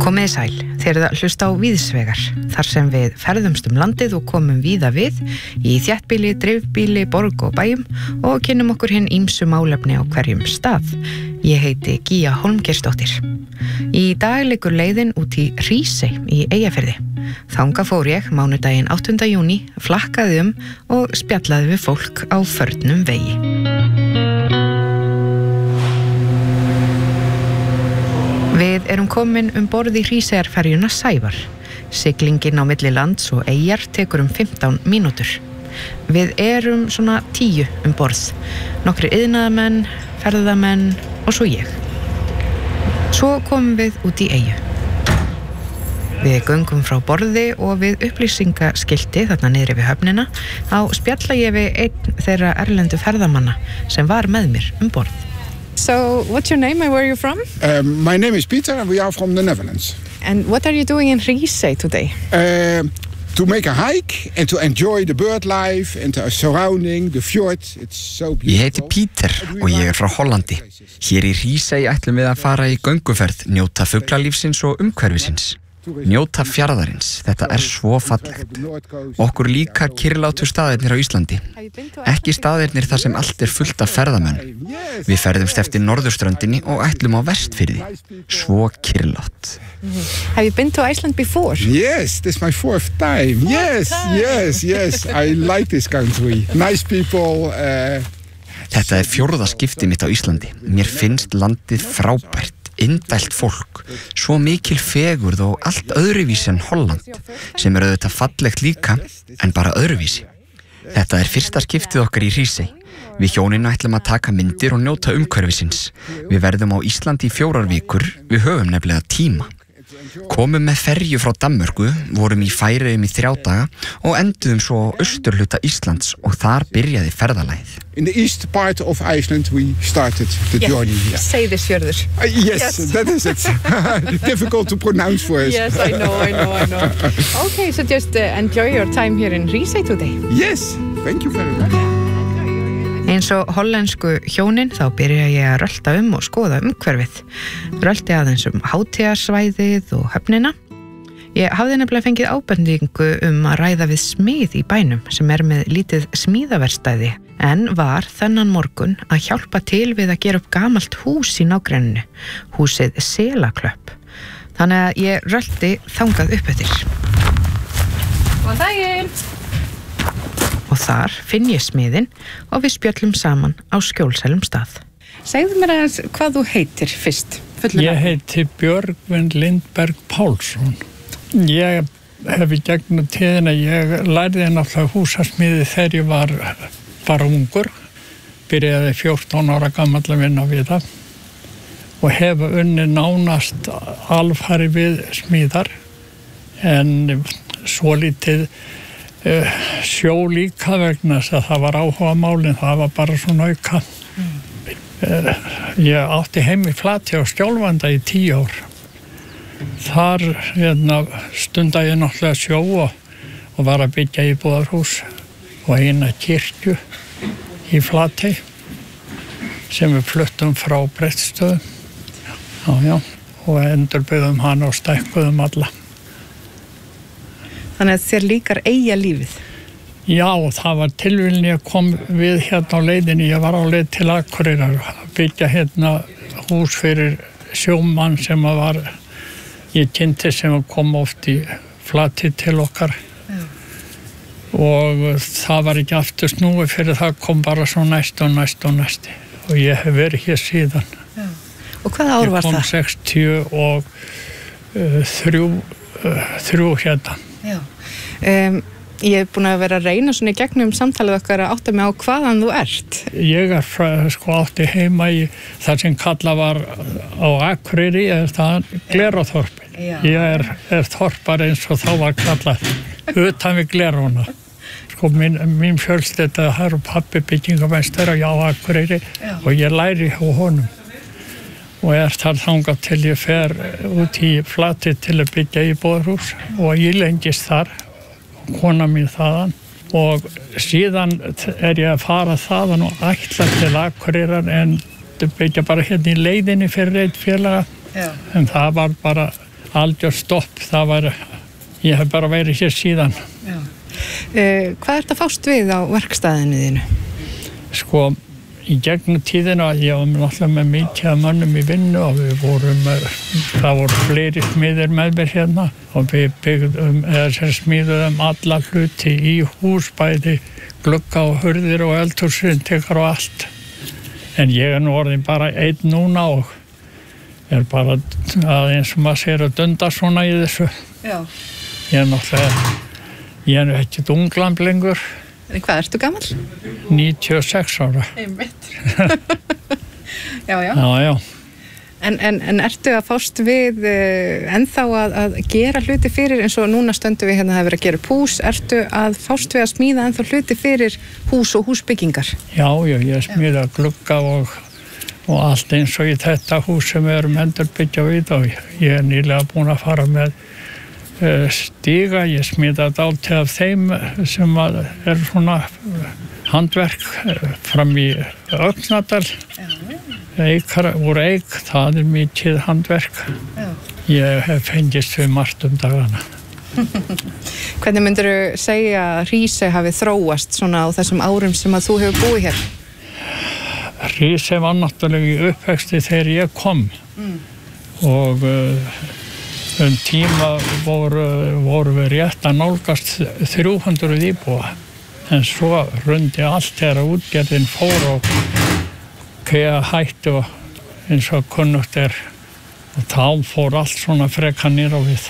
Komið sæl, þeir það hlusta á víðsvegar, þar sem við ferðumst landið og komum víða við í þéttbýli, dreifbýli, borg og bæjum og kynnum okkur hinn ýmsu málefni á hverjum stað. Ég heiti Gía Hólmgeirsdóttir. Í dag liggur leiðin út í Hrísey í Eyjafirði. Þangað fór ég mánudaginn 8. júní, flakkaði og spjallaði við fólk á förnum vegi. Við erum komin borð í Hríseyjarferjuna Sævar. Siglingin á milli lands og eyjar tekur 15 mínútur. Við erum svona 10 borð. Nokkrir iðnaðarmenn, ferðamenn og svo ég. Svo komum við út í eyju. Við göngum frá borði og við upplýsingaskilti þarna niðri við höfnina á spjalla ég við einn þeirra erlendu ferðamanna sem var með mér borð. So, what's your name and where are you from? My name is Peter and we are from the Netherlands. And what are you doing in Hrísey today? To make a hike and to enjoy the bird life and the surrounding, the fjord. It's so beautiful. Ég heiti Peter og ég frá Hollandi. Hér í Hrísey ætlum við að fara í gönguferð, njóta fuglalífsins og umhverfisins. Njóta fjarðarins, þetta svo fallegt. Okkur líka kyrrlátu staðirnir á Íslandi. Ekki staðirnir þar sem allt fullt af ferðamönnum. Við ferðumst eftir norðurströndinni og ætlum á Vestfirði. Svo kyrrlátt. Have you been to Iceland before? Yes, this is my 4th time. Yes. I like this country. Nice people. Þetta 4. skipti mitt á Íslandi. Mér finnst landið frábært. Indælt fólk, svo mikil fegurð og allt öðruvísi en Holland, sem auðvitað fallegt líka, en bara öðruvísi. Þetta fyrsta skiptið okkar í Hrísey. Við hjónin ætlum að taka myndir og njóta umhverfisins. Við verðum á Íslandi í 4 vikur, við höfum nefnilega tíma. Komum með ferju frá Danmörku, vorum í Færeyjum í 3 daga og enduðum svo á austurhluta Íslands og þar byrjaði ferðalagið. In the east part of Iceland we started the journey here. Seyðisfjörður. Yes, that is it. Difficult to pronounce for us. Yes, I know. Okay, so just enjoy your time here in Hrísey today. Yes, thank you very much. Eins og hollensku hjónin þá byrja ég að rölta og skoða umhverfið. Rölti aðeins hátíðarsvæðið og höfnina. Ég hafði nefnilega fengið ábendingu að ræða við smið í bænum sem með lítið smíðaverkstæði en var þennan morgun að hjálpa til við að gera upp gamalt hús í nágrenninu, húsið Selaklöpp. Þannig að ég rölti þangað upp eftir. Góðan daginn! Og þar finn ég smiðinn og við spjöllum saman á skjólsælum stað. Segðu mér aðeins hvað þú heitir fyrst. Ég heiti Björgvin Lindberg Pálsson. Ég hef í gegnum tíðina, ég lærði náttúrulega húsasmíði þegar ég var bara ungur. Byrjaði 14 ára gamall að vinna við það og hef unnið nánast alfari við smíðar en svolítið sjó líka vegna þess að það var áhuga málin, það var bara svona auka. Ég átti heim í Flatey á Skjólvanda í 10 ár. Þar stundaði ég náttúrulega sjó og var að byggja íbúðarhús og eina kirkju í Flatey sem við fluttum frá Brettstöðum. Já, og endurbyggðum hana og stækkuðum alla. Þannig að þér líkar Eyjalífið? Já, það var tilviljun ég kom við hérna á leiðinni. Ég var á leið til Akureyrar að byggja hérna hús fyrir sjómann sem ég kynnti sem kom oft í Flatey til okkar. Og það var ekki aftur snúið fyrir það kom bara svo næst. Og ég hef verið hér síðan. Já. Og hvaða ár var það? Ég kom 63 hérna. Já. Ég hef búin að vera að reyna svona í gegnum samtalið okkar að átta mig á hvaðan þú ert. Ég átti heima í það sem kallað var á Akureyri, það Gleráþorpið. Ég þorpar eins og þá var kallað utan við Glerána. Mín fjölskylda, það pabbi byggingameistari á Akureyri og ég læri hjá honum. Og þar þangað til ég fer út í Flatey til að byggja íbúðarhús og ég lengist þar, kona mín þaðan og síðan ég að fara þaðan og ætla til Akureyrar en byggja bara hérna í leiðinni fyrir einn félaga en það var bara algjör stopp, ég hef bara verið hér síðan. Hvað ert að fást við á verkstæðinu þínu? Sko, í gegnum tíðina, ég var náttúrulega með mikið af mönnum í vinnu og það voru fleiri smiðir með mér hérna og við smíðuðum alla hluti í hús, bæði glugga og hurðir og eldhúsrindingar og allt. En ég nú orðin bara einn núna og bara eins og maður sér að dunda svona í þessu. Já. Ég nú ekkert unglamb lengur. En hvað, ertu gamall? 96 ára. Einmitt. Já. Já. En ertu að fást við ennþá að gera hluti fyrir, eins og núna stöndum við hérna að það verið að gera upp hús, ertu að fást við að smíða ennþá hluti fyrir hús og húsbyggingar? Já, ég smíða glugga og allt eins og í þetta hús sem við erum endurbyggja við og ég er nýlega búin að fara með stíga, ég smíða dálítið af þeim sem er svona handverk fram í Öxnadal, úr eik, það er mikið handverk. Ég hef fengist við margt dagana. Hvernig myndirðu segja að Hrísey hafi þróast svona á þessum árum sem að þú hefur búið hér? Hrísey var náttúrulega í uppvexti þegar ég kom og tíma voru við rétt að nálgast 300 íbúa en svo rundi allt þegar útgerðin fór og hætti og eins og kunnugt og þá fór allt svona freka niður á við.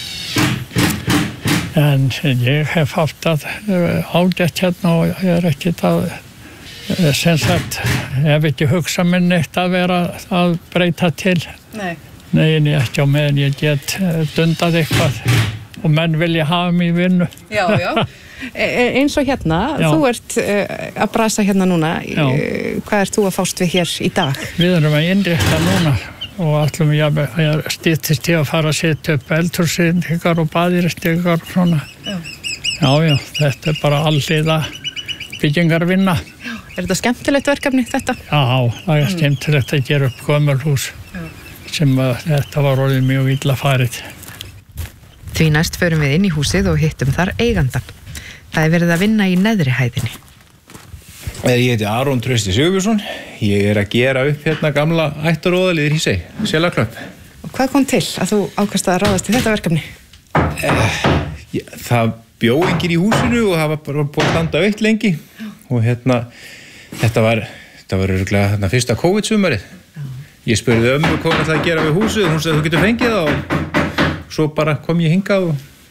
En ég hef haft ágætt hérna og ég er ekkert sem sagt, hef ekki hugsað minn eitt að vera að breyta til. Nei, ég ekki á meðan ég get dundað eitthvað og menn vilja hafa mig í vinnu. Já. Eins og hérna, þú ert að brasa hérna núna. Hvað ert þú að fást við hér í dag? Við erum að innrétta núna og ætlum ég styttist til að fara að setja upp eldhúsrindingar og baðirrindingar og svona. Já, þetta er bara alliða byggingarvinna. Er þetta skemmtilegt verkefni, þetta? Já, það er skemmtilegt að gera upp gömul hús. Sem þetta var orðið mjög illa farið. Því næst förum við inn í húsið og hittum þar eigandan. Það er verið að vinna í neðri hæðinni. Ég heiti Aron Trausti Sigurbjörnsson. Ég er að gera upp hérna gamla ættaróðalið í Hrísey, Selaklöpp. Og hvað kom til að þú ákast að ráðast í þetta verkefni? Það bjó enginn í húsinu og það var bara búið að standa autt lengi. Og þetta var örugglega fyrsta COVID-sumarið. Ég spurði ömmu hvað það að gera við húsið og hún sagði þú getur fengið það og svo bara kom ég hingað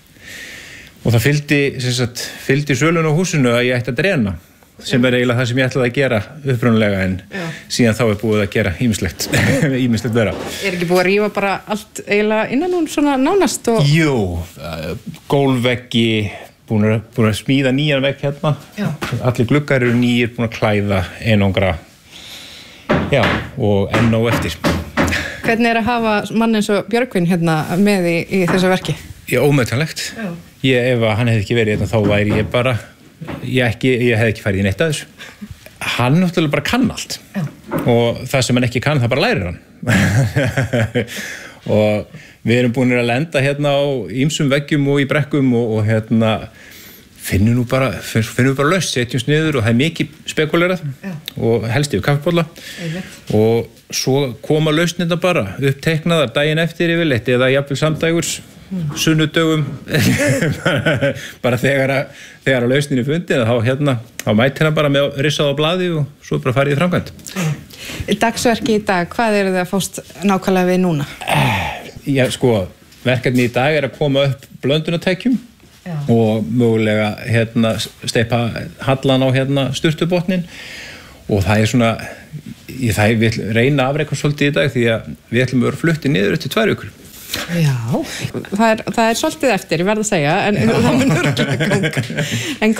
og það fylgdi sölun á húsinu að ég ætti að drena sem er eiginlega það sem ég ætlaði að gera upprunalega en síðan þá er búið að gera ýmislegt vera. Er ekki búið að rífa bara allt eiginlega innan hún svona nánast? Jú, gólfveggi, búin að smíða nýjan vegg hérna. Allir gluggar eru nýjir, búin að klæða einangra. Já, og enn á eftir. Hvernig er að hafa mann eins og Björgvin hérna með í þessu verki? Ómetanlegt. Ef hann hefði ekki verið hérna þá væri ég bara, ég hefði ekki farið í neitt að þessu. Hann náttúrulega bara kann allt. Og það sem hann ekki kann, það bara lærir hann. Og við erum búin að lenda hérna á ýmsum veggjum og í brekkum og hérna finnum við bara laust, setjumst niður og það er mikið spekulerað og helst yfir kaffibolla og svo koma lausnirnar bara uppteknaðar daginn eftir yfirleitt eða jafnvel samdægurs, sunnudögum bara þegar að lausnin er fundin þá mætir hann bara með rissað á blaði og svo bara farið í framkvæmd. Dagsverki í dag, hvað eru þið að fást nákvæmlega við núna? Já, sko, verkefni í dag er að koma upp blöndunartækjum og mögulega steypa hallan á sturtubotnin og það er svona við reyna að afreka svolítið í dag því að við ætlum að vera fluttið niður eftir 2 vikur. Já, það er svolítið eftir, ég verð að segja, en það mun örugglega ganga. En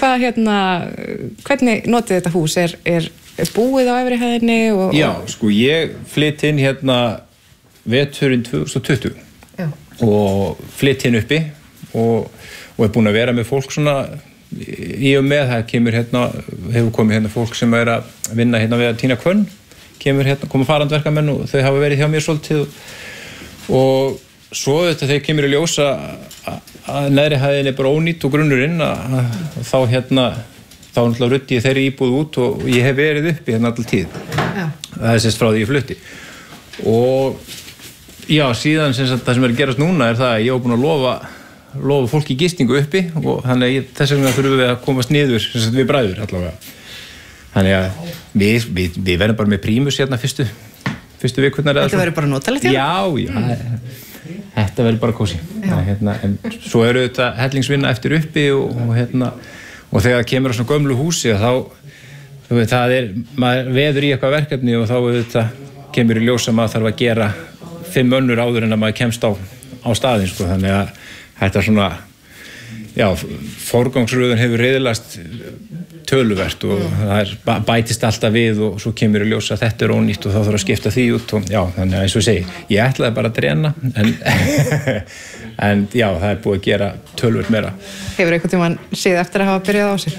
hvernig notið þetta hús? Er búið á efri hæðinni? Já, sko, ég flytt inn veturinn 2020 og flytt inn uppi og er búin að vera með fólk svona í og með, það hefur komið fólk sem er að vinna við að tína kvönn, koma farandverkamenn og þau hafa verið hjá mér svolítið og svo þetta þegar kemur í ljós að neðri hæðin bara ónýtt og grunnurinn þá náttúrulega ruddi ég þeirri íbúð út og ég hef verið uppi alltaf tíð. Já. Það sérst frá því ég flutti. Og já, síðan það sem að gerast núna það að ég var búin að lofa fólki gistingu uppi og þannig að þess vegna þurfum við að komast niður við bræður allavega. Þannig að við verðum bara með prímus fyrstu vikurnar. Þetta verður bara notalegt Já, þetta verður bara kósí. En svo eru þetta hellingsvinna eftir uppi og þegar kemur á svona gömlu húsi maður veður í eitthvað verkefni og þá þetta kemur í ljós að maður þarf að gera 5 önnur áður en að maður kemst á staðinn, sko. Þannig að þetta svona, já, forgangsröðun hefur riðlast töluvert og það bætist alltaf við og svo kemur í ljós að þetta ónýtt og þá þarf að skipta því út og já, þannig að eins og ég segi, ég ætlaði bara að drena en já, það búið að gera töluvert meira. Hefur einhvern tímann séð eftir að hafa byrjað á sér?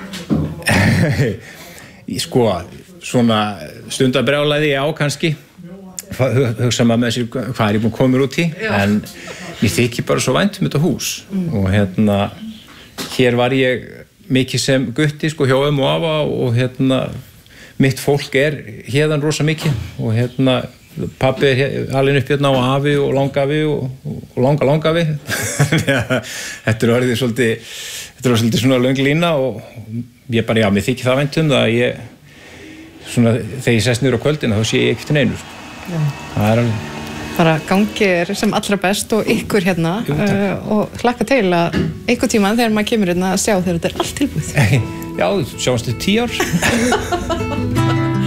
Sko, svona stundabrjálæði kannski hugsa maður með sér hvað ég búin að koma út í en mér þykir bara svo vænt þetta hús og hér var ég mikið sem gutti sko hjá og afa og mitt fólk hérðan rosa mikið og pabbi alinn upp á afi og langafi og langafi þetta orðið svolítið svona löng lína og ég bara, já, mér þykir það vænt það að ég svona, þegar ég sest niður á kvöldina þá sé ég ekkert neinu. Það alveg. Bara gangið sem allra best og ykkur og hlakka til að einhvern tímann þegar maður kemur að sjá þegar þetta allt tilbúið. Já, sjáumst við 10 ár.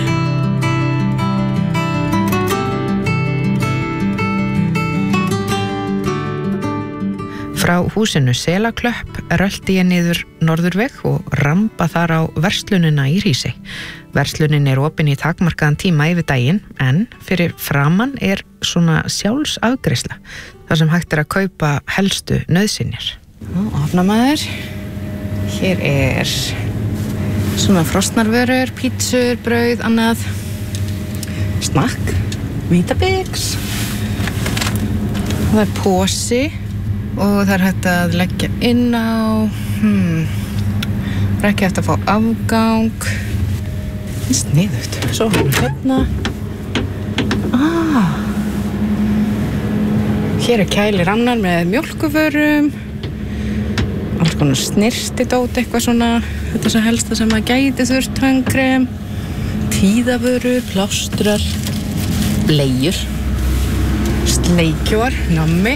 Frá húsinu Selaklöpp rölti ég niður Norðurveg og ramba þar á verslunina í Hrísey. Verslunin opin í takmarkaðan tíma yfir daginn en fyrir framan svona sjálfsafgreiðsla þar sem hægt að kaupa helstu nauðsynjar. Opna maður. Hér svona frosnarvörur, pítsur, brauð, annað. Snakk, Vítabix. Það pósi. Og það hægt að leggja inn á ekki hægt að fá afgang sniðugt svo hér kælir annar með mjólkuvörum alls konar snirtidót eitthvað svona þetta sem helsta sem að gæti þurft tannkrem tíðavörur, plástrar bleiur sleikjóar, nammi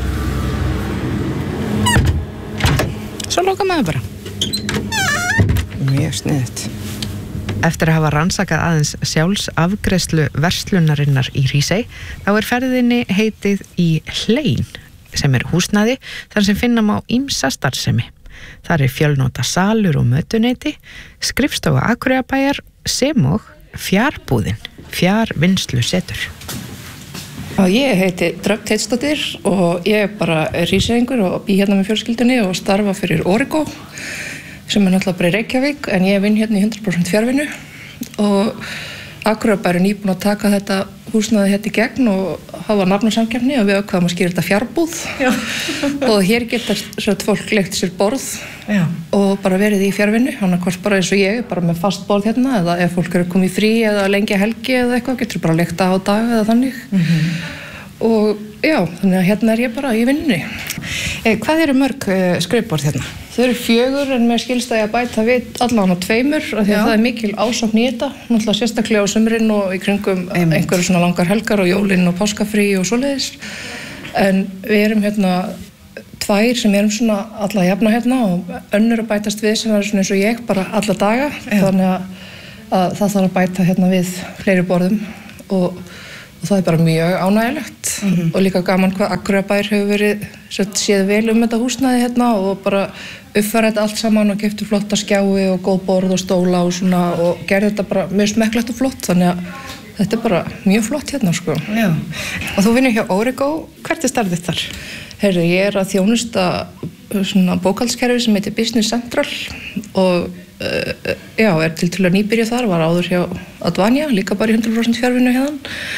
Svo loka maður bara. Mjög sniðugt. Eftir að hafa rannsakað aðeins sjálfsafgreiðslu verslunarinnar í Hrísey, þá ferðinni heitið í Hlein, sem húsnæði þar sem finna má ýmsa starfsemi. Þar fjölnota salur og mötuneyti, skrifstofa Akureyrarbæjar sem og fjarbúðin, fjarvinnslusetur. Ég heiti Dröfn Teitsdóttir og ég bara hríseyingur og bý með fjölskyldunni og starfa fyrir Origo sem náttúrulega bara í Reykjavík en ég vinn í 100% fjarvinnu og Akureyrarbær nýbúin að taka þetta húsnæði í gegn og hafa nafnasamkeppni og við ákváðum að skýra þetta fjárbúð og hér getur fólk leigt sér borð og bara verið í fjarvinnu annarkvort bara eins og ég, bara með fast borð eða ef fólk komið í frí eða lengi helgi eða eitthvað, getur bara leigt á dag eða þannig og já, þannig að ég bara í vinnunni. Hvað eru mörg skrifborð Þau eru 4 en mér skilst að ég að bæta við allan á 2 af því að það mikil ásókn í þetta náttúrulega sérstaklega á sumrin og í kringum einhverju svona langar helgar og jólin og páskafrí og svoleiðis en við erum 2 sem erum svona alla jafna og önnur að bætast við sem svona eins og ég bara alla daga þannig að það þarf að bæta við fleiri borðum og það bara mjög ánægilegt og líka gaman hvað Akureyrarbær hefur verið séð vel þetta húsnæði og bara uppfæra þetta allt saman og keyptu flotta skjái og góð borð og stóla og svona og gerði þetta bara mjög smekklegt og flott þannig að þetta bara mjög flott sko. Já. Og þú vinnur hjá Origo, hvert starfið þar? Heyrðu, ég að þjónusta svona bókhaldskerfi sem heitir Business Central og til að nýbyrja þar, var áður hjá Advania, líka bara í 100% fjarvinnu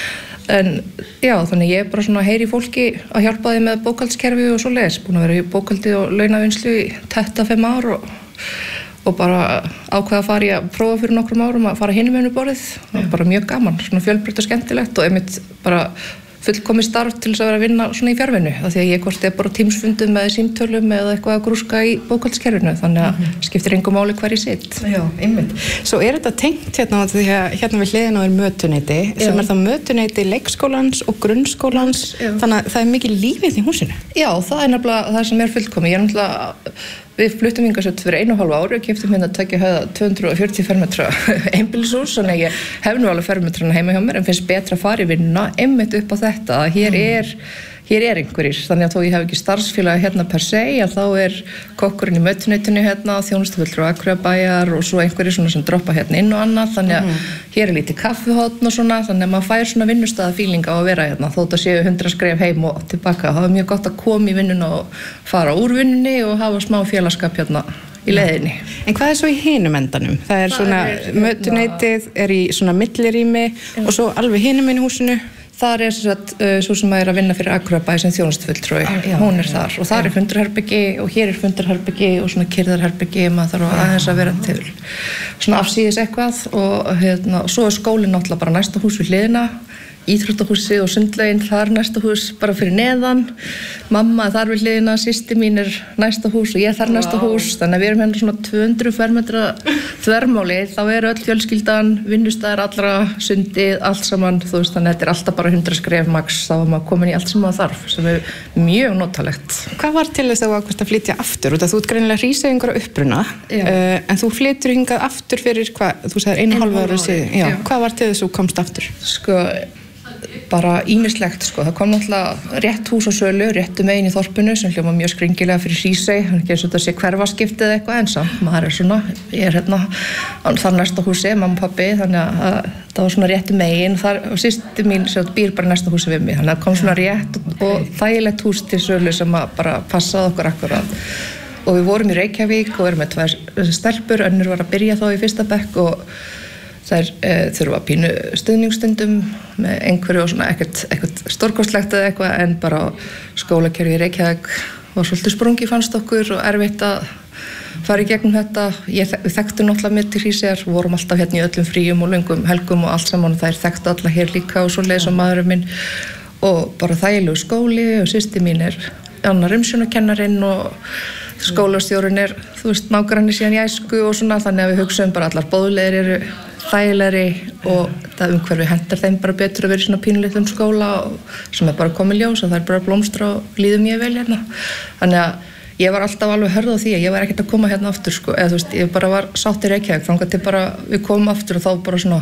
en já, þannig ég bara svona heyri fólki að hjálpa því með bókaldskerfi og svoleiðis, búin að vera í bókaldi og launavinnslu í 25 ár og bara ákveða að fara í að prófa fyrir nokkrum árum að fara hinum með borðið, bara mjög gaman, svona fjölbreytt og skemmtilegt og einmitt bara fullkomið starf til þess að vera að vinna svona í fjarvinnu af því að ég hvort bara tímsfundum með símtölum eða eitthvað að grúska í bókaldskerfinu þannig að skiptir engu máli hver í sitt. Já, einmitt. Svo er þetta tengt hérna því að hérna við hliðina er mötuneyti sem er það mötuneyti leikskólans og grunnskólans þannig að það er mikið lífið í húsinu. Já, það er nefnilega það sem er fullkomið. Ég er náttúrulega Við fluttum hingað sett fyrir 1,5 ári og keyptum hérna 240 fermetra einbýlishús, þannig að ég hef nú alveg fermetrana heima hjá mér en finnst betra að fara í vinnuna einmitt upp á þetta að hér er einhverjir, þannig að þó ég hef ekki starfsfélagi hérna per se, að þá er kokkurinn í mötuneytinu hérna, þjónustufulltrúi Akureyrarbæjar og svo einhverjir svona sem droppa hérna inn og annað, þannig að hér er lítið kaffihotn og svona, þannig að maður fær svona vinnustæðafíling á að vera hérna, þótt að séu 100 skref heim og tilbaka. Það er mjög gott að koma í vinnuna og fara úr vinnunni og hafa smá félagskap hérna í leiðinni. En hvað er svo í hinum endanum? Það er svona, mötuneytið er í svona millirými og svo alveg hinum inn í húsinu? Þar er svo sem er að vinna fyrir Akureyrarbæ sem þjónustufulltrúi, hún er þar og þar er fundarherbyggi og hér er fundarherbyggi og svona kyrrðarherbyggi, maður þarf aðeins að vera til svona afsíðis eitthvað og svo er skólinn náttúrulega bara næsta hús við hliðina, íþróttahúsið og sundlaugin þar næsta hús bara fyrir neðan, mamma er þar við hliðina, systir mín er næsta hús og ég þar næsta hús, þannig að við erum hérna svona 200 fermetra þvermáli, þá er öll fjölskyldan, vinnustæðar allra, sundið, allt saman, þú veist, þannig að þetta er alltaf bara 100 skref max, þá er maður komin í allt sem maður þarf, sem er mjög notalegt. Hvað var til þess að þú ákvæmst að flytja aftur? Út að þú ert greinilega hríseyingur á uppruna, en þú flytur hingað aftur fyrir, þú sagðir 1,5 ára síðan, hvað var til þess að þú komst aftur? Sko, bara ýmislegt sko, það kom náttúrulega rétt hús á sölu, réttu megin í þorpinu sem hljóma mjög skringilega fyrir Hrísey, hann ekki eins og þetta sé hverfaskipti eða eitthvað en samt, maður er svona, ég er hérna þar næsta húsi, mamma og pabbi, þannig að það var svona réttu megin og systir mín sem býr bara næsta húsi við mig, þannig að kom svona rétt og þægilegt hús til sölu sem bara passaði okkur akkurat og við vorum í Reykjavík og erum með 2 stelpur, önnur var að byrja þá í 1. bekk og þær þurfa pínu stuðningsstundum með einhverju og svona ekkert stórkostlegt eða eitthvað en bara skólakerfi í Reykjavík var svolítið sprungi fannst okkur og erfitt að fara í gegnum þetta. Við þekktum náttúrulega mér til Hríseyjar, vorum alltaf hérna í öllum fríum og löngum helgum og allt saman og þær þekktu alla hér líka og svoleiðis og maðurinn minn og bara þægilegu skóli og systir mín er annar umsjónarkennarinn og skólastjórinn er, þú veist, nágranni síðan í æsku og svona þannig að við hugsaum bara allar boðleiðir eru þægilegri og það umhverfi hentar þeim bara betur að vera í svona pínulitlum skóla sem er bara komið ljós og það er bara blómstra og líður mjög vel hérna. Þannig að ég var alltaf alveg hörð á því að ég var ekkert að koma hérna aftur sko, eða þú veist, ég bara var sátt í Reykjavík þangað til bara við komum aftur og þá bara svona,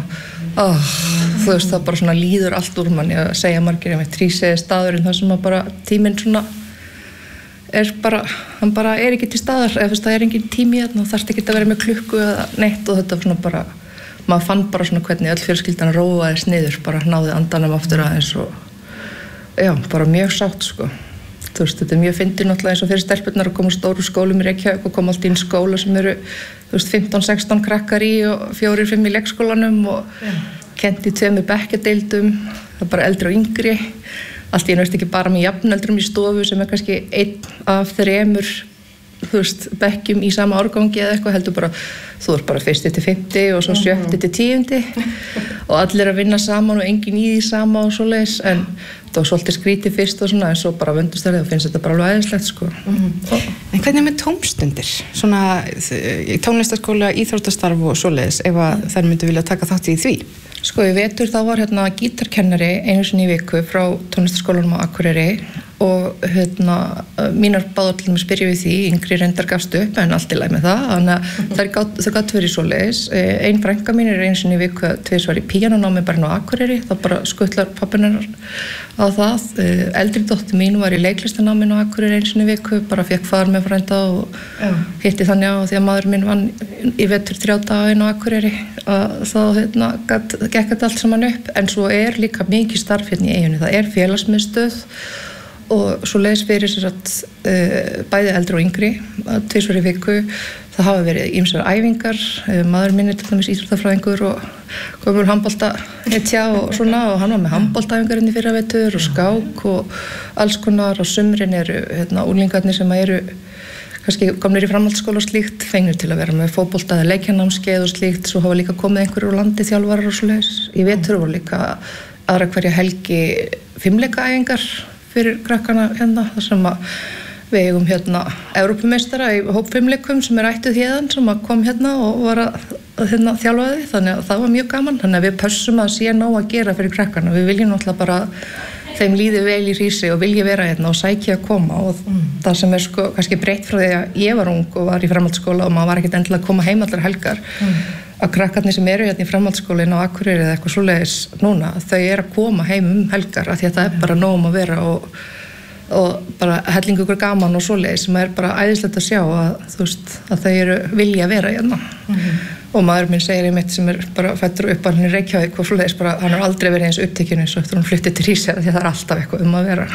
þú veist, það bara svona líður allt úr manni að segja margir með Hrísey staðurinn þar sem að bara tíminn svona er bara, hann bara er ekki til staðar, eða þú veist, það er engin tími hérna og þarft ekki að vera með klukku eða neitt og þetta svona bara maður fann bara svona hvernig öll fjölskyldan róaðist niður, bara náði andanum aftur aðeins og já, bara mjög sátt sko. Þú veist, þetta er mjög fyndið náttúrulega eins og fyrir stelpurnar að koma úr stóru skólum í Reykjavík og koma alltaf inn í skóla sem eru, þú veist, 15-16 krakkar í og 4-5 í leikskólanum og kennt í 2 bekkjadeildum, það er bara eldri og yngri, allt í einu veist ekki bara með jafnöldrum í stofu sem er kannski 1 af 3 þú veist, bekkjum í sama árgangi eða eitthvað heldur bara, þú ert bara 1. til 5. og svo 7. til 10. og allir að vinna saman og enginn í því sama og svoleiðis, en það var svolítið skrítið fyrst og svona, en svo bara vöndust þær og finnst þetta bara alveg æðislegt sko. En hvernig með tómstundir? Svona í tónlistarskóla, íþróttastarf og svoleiðis, ef að þær myndu vilja taka þátt í því? Sko í vetur þá var hérna gítarkennari einu sinni í viku frá tónlistarskólanum á Akureyri og hérna mínar báðu allir með spyrja við því, yngri reyndar gafst upp en allt í lagi með það, þannig að þau gátt verið svoleiðis. Ein frænka mín er einu sinni í viku 2 í píanónámi bara á Akureyri, þá bara skuttlar pappinnar á það. Eldri dóttir mín var í leiklistanáminu á Akureyri einu sinni í viku, bara fekk far með frænda og hitti þannig á því að maður minn vann í vetur 3 daga inn á Akureyri þá hérna gekk þetta allt saman upp, en svo er líka mikið starf hérna í eyjunni, það er félagsmiðstöð og svo leiðis fyrir bæði eldri og yngri 2 í viku. Það hafa verið ýmsar æfingar, maður minn til dæmis íþróttafræðingur og gömul handboltahetja og svona, og hann var með handboltaæfingar inn í fyrravetur og skák og alls konar, og sumrin eru unglingarnir sem eru kannski komnir í framhaldsskóla og slíkt, fengnir til að vera með fótbolta eða leikjarnámskeið og slíkt. Svo hafa líka komið einhverjur úr landi, þjálfarar og svoleiðis. Í vetur voru líka aðra hverja helgi 5-leikaæfingar fyrir krakkana þar sem við eigum Evrópumeistara í hóp 5-leikum sem ættuð héðan, sem kom og var að þjálfa þau, þannig að það var mjög gaman. Þannig að við pössum að sé nóg að gera fyrir krakkana. Við viljum náttúrulega bara þeim líði vel í Hrísey og vilja vera og sækja að koma, og það sem kannski breytt frá því að ég var ung og var í framhaldsskóla og maður var ekkert endilega að koma heim allar helgar, að krakkarnir sem eru í framhaldsskólinn á Akureyri eða eitthvað svoleiðis núna, þau eru að koma heim helgar af því að það bara nóg að vera og bara hellingu ykkur gaman og svoleiðis, sem bara æðislegt að sjá að þau eru vilja að vera og maður minn segir einmitt sem bara fæddur upp hann í Reykjavík og svoleiðis, hann har aldrei verið eins upptekinn eins og eftir hún fluttið til Hríseyjar, því að það er alltaf eitthvað að vera.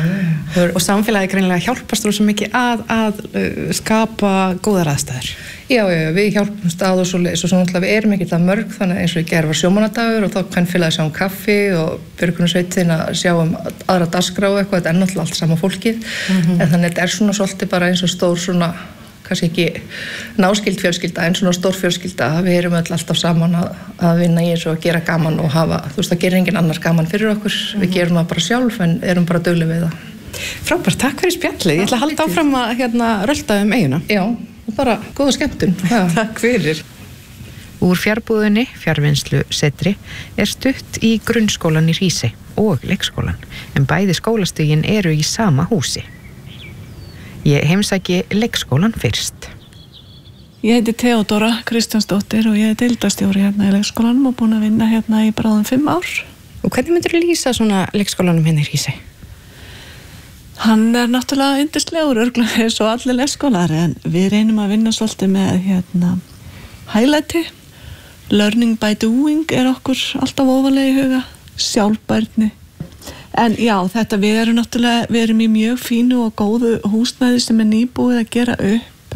Og samfélagið greinilega hjálpast þú svo mikið að skapa góðar aðstæður. Já, við hjálpumst að og svoleiðis, og svo náttúrulega við erum ekki það mörg, þannig eins og í gær var sjómannadagur og þá kvenfélagið sjá kaffi og björgunarsveitin að sjá aðra dagskrá og eitthvað, þetta er náttúrulega allt sama fólkið, en þannig þetta er svona svolítið bara eins og stór svona, kannski ekki náskild fjölskylda en svona stór fjölskylda, við erum öll alltaf saman að vinna í þessu og gera gaman og hafa, það gerir engin annar gaman fyrir okkur, við gerum það bara sjálf en erum bara dugleg við það. Frábært, takk fyrir spjallið, ég ætla að halda áfram að rölda eiguna. Já, bara góða skemmtun. Takk fyrir. Úr fjárbúðinni, fjarvinnslu setri, stutt í grunnskólan í Hrísey og leikskólan, en bæði skólastigin eru í sama húsi. Ég heimsæki leikskólan fyrst. Ég heiti Theodóra Kristjánsdóttir og ég er deildarstjóri í leikskólanum og búin að vinna í bráðum 5 ár. Og hvernig myndir þú lýsa svona leikskólanum í Hrísey? Hann er náttúrulega yndislegur, örugglega eins og allir leikskólar, en við reynum að vinna svolítið með hælæti. Learning by doing er okkur alltaf ofarlega í huga, sjálfbærni. En já, við erum í mjög fínu og góðu húsnæði sem er nýbúið að gera upp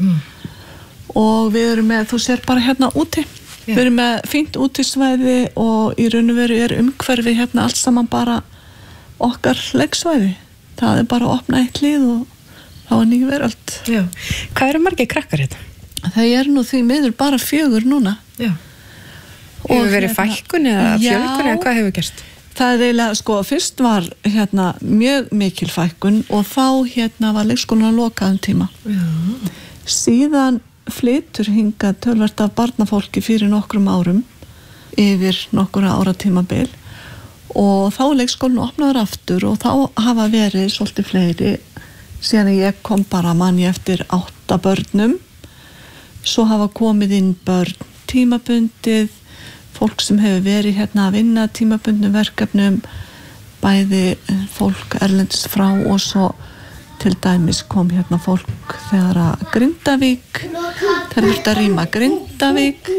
og við erum með, þú sér bara úti, við erum með fínt útisvæði og í raun og veru er umhverfi allt saman bara okkar leiksvæði. Það er bara að opna eitt hlið og þá er ný veröld. Já. Hvað eru margir krakkar hérna? Það er nú því miður bara 4 núna. Já. Hefur verið fækkun eða fjölgun eða hvað hefur gerst? Það er eiginlega, fyrst var mjög mikil fækkun og þá var leikskólan lokað tíma. Já. Síðan flytur hingað töluvert af barnafólki fyrir nokkrum árum yfir nokkura ára tímabil og þá er leikskólinn opnaður aftur og þá hafa verið svolítið fleiri síðan ég kom bara manni eftir 8 börnum. Svo hafa komið inn börn tímabundið, fólk sem hefur verið að vinna tímabundnum verkefnum, bæði fólk erlendis frá og svo til dæmis kom fólk þegar að Grindavík, þeir þurfti að rýma Grindavík.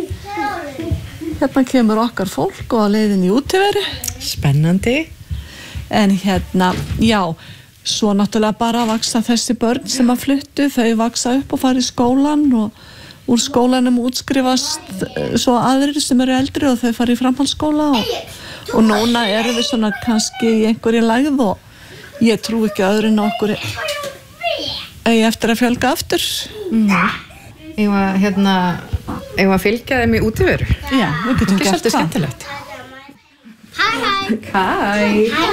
Kemur okkar fólk og á leiðin í útiveri. Spennandi. En já, svo náttúrulega bara vaksa þessi börn sem að fluttu, þau vaksa upp og fara í skólan og úr skólanum útskrifast svo aðrir sem eru eldri og þau fara í framhaldsskóla og núna erum við svona kannski í einhverju lægð og ég trú ekki öðru en okkur eigi eftir að fjölga aftur. Eigum að fylgja þeim í útiveru? Já, við getum gert það. Skemmtilegt. Hæ.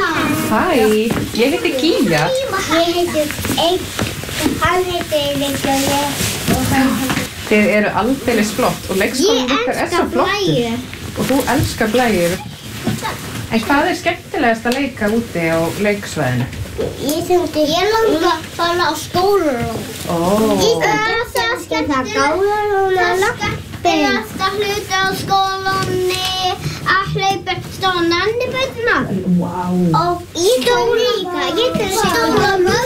Ég heiti Gíja. Ég heiti Eik. Hann heiti Eik og hann heiti... Þið eru aldeilis flott og leikskólinn ykkar svo flottur. Og þú elskar blæjur. En hvað skemmtilegast að leika úti á leiksvæðinu? Ég langa að fara á skólaróm. Það er skemmtilegast að hluta á skólanni, að hlaupa stóra nanniböndina. Og ég líka, ég